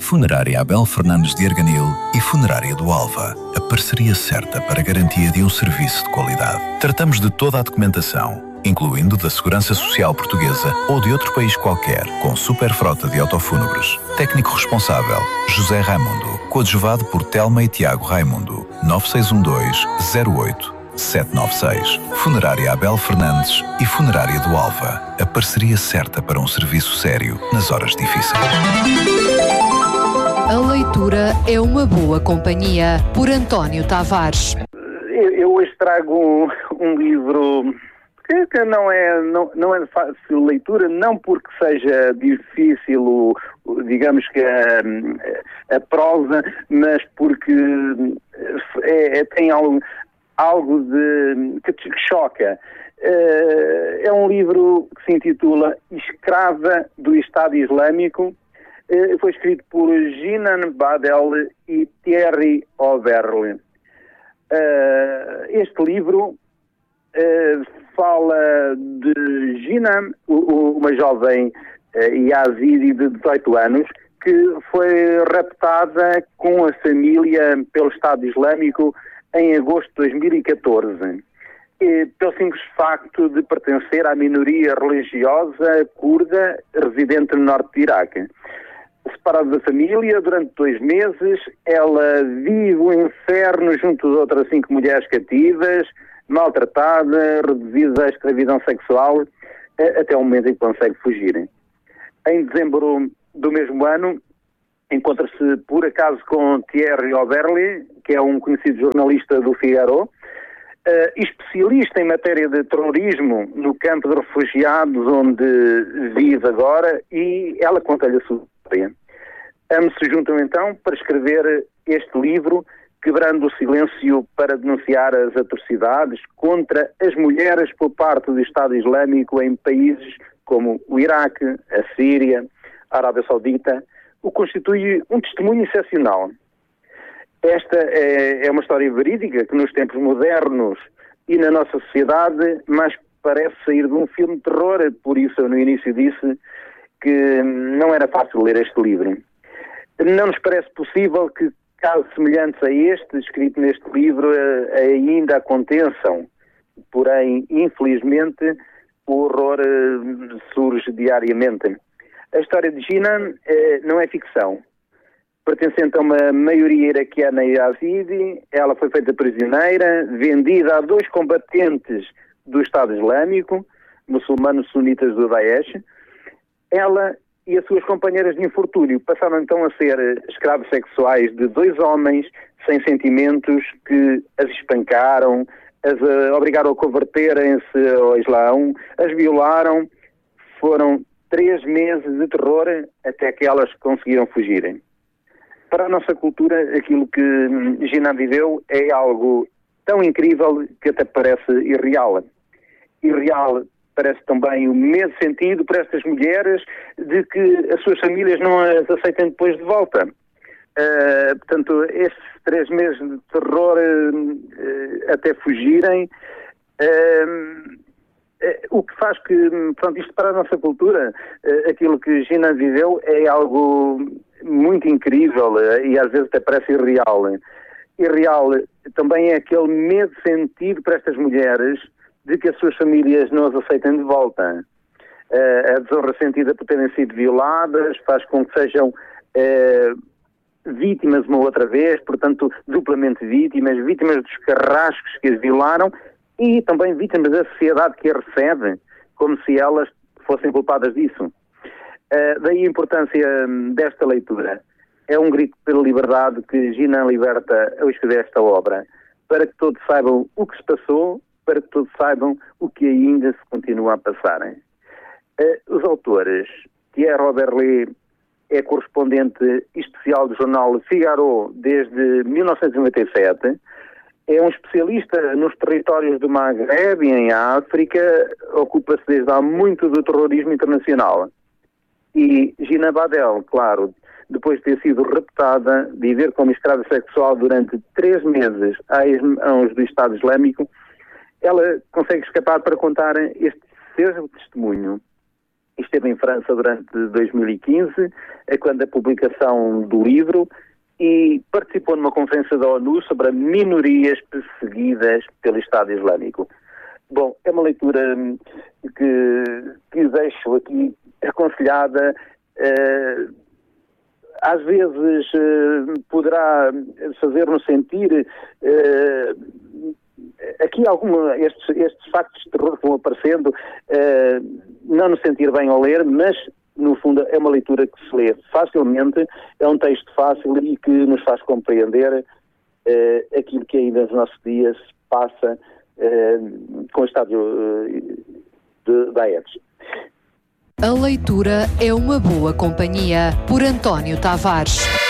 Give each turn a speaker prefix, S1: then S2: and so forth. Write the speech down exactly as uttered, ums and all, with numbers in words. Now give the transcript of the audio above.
S1: Funerária Abel Fernandes de Arganil e Funerária do Alva. A parceria certa para a garantia de um serviço de qualidade. Tratamos de toda a documentação, incluindo da Segurança Social Portuguesa ou de outro país qualquer, com super frota de autofúnebres. Técnico responsável, José Raimundo. Coadjuvado por Telma e Tiago Raimundo. nove seis um dois, zero oito, sete nove seis. Funerária Abel Fernandes e Funerária do Alva. A parceria certa para um serviço sério nas horas difíceis.
S2: A leitura é uma boa companhia, por António Tavares.
S3: Eu, eu hoje trago um, um livro que, que não, é, não, não é de fácil leitura, não porque seja difícil, digamos que a, a prosa, mas porque é, é, tem algo, algo de, que te choca. É um livro que se intitula Escrava do Estado Islâmico. Foi escrito por Jinan Badel e Thierry Oberle. Este livro fala de Jinan, uma jovem yazidi de dezoito anos, que foi raptada com a família pelo Estado Islâmico em agosto de dois mil e catorze. E, pelo simples facto de pertencer à minoria religiosa curda residente no norte de Iraque. Separada da família, durante dois meses, ela vive o inferno junto de outras cinco mulheres cativas, maltratada, reduzida à escravidão sexual, até o momento em que consegue fugir. Em dezembro do mesmo ano, encontra-se por acaso com Thierry Oberle, que é um conhecido jornalista do Figaro, Uh, especialista em matéria de terrorismo no campo de refugiados onde vive agora, e ela conta-lhe a sua história. Ambos se juntam então para escrever este livro, quebrando o silêncio para denunciar as atrocidades contra as mulheres por parte do Estado Islâmico em países como o Iraque, a Síria, a Arábia Saudita, o que constitui um testemunho excepcional. Esta é, é uma história verídica que nos tempos modernos e na nossa sociedade mais parece sair de um filme de terror, por isso eu no início disse que não era fácil ler este livro. Não nos parece possível que casos semelhantes a este, escrito neste livro, ainda aconteçam. Porém, infelizmente, o horror surge diariamente. A história de Jinan eh, não é ficção. Pertencente a uma maioria iraquiana e yazidi, ela foi feita prisioneira, vendida a dois combatentes do Estado Islâmico, muçulmanos sunitas do Daesh. Ela e as suas companheiras de infortúnio passaram então a ser escravos sexuais de dois homens sem sentimentos que as espancaram, as obrigaram a converterem-se ao Islão, as violaram. Foram três meses de terror até que elas conseguiram fugirem. Para a nossa cultura, aquilo que Jinan viveu é algo tão incrível que até parece irreal. Irreal parece também o medo sentido por estas mulheres de que as suas famílias não as aceitem depois de volta. Uh, portanto, estes três meses de terror uh, até fugirem, uh, uh, o que faz que, pronto, isto para a nossa cultura, uh, aquilo que Jinan viveu é algo muito incrível e às vezes até parece irreal. Irreal também é aquele medo sentido por estas mulheres de que as suas famílias não as aceitem de volta. Uh, a desonra sentida por terem sido violadas faz com que sejam uh, vítimas uma outra vez, portanto duplamente vítimas, vítimas dos carrascos que as violaram e também vítimas da sociedade que as recebe, como se elas fossem culpadas disso. Uh, daí a importância desta leitura. É um grito pela liberdade que Jinan liberta ao escrever esta obra, para que todos saibam o que se passou, para que todos saibam o que ainda se continua a passar. Uh, os autores, Thierry Oberle é correspondente especial do jornal Figaro desde mil novecentos e noventa e sete, é um especialista nos territórios do Maghreb e em África, ocupa-se desde há muito do terrorismo internacional. E Jinan Badel, claro, depois de ter sido raptada, viver como escrava sexual durante três meses às mãos do Estado Islâmico, ela consegue escapar para contar este seu testemunho. esteve em França durante dois mil e quinze, quando a publicação do livro, e participou numa conferência da ONU sobre as minorias perseguidas pelo Estado Islâmico. Bom, é uma leitura que, que deixo aqui aconselhada. Uh, às vezes uh, poderá fazer-nos sentir uh, aqui alguma, estes, estes factos de terror que vão aparecendo, uh, não nos sentir bem ao ler, mas no fundo é uma leitura que se lê facilmente, é um texto fácil e que nos faz compreender uh, aquilo que ainda nos nossos dias se passa uh, com o estádio uh, de Daesh.
S2: A leitura é uma boa companhia, por António Tavares.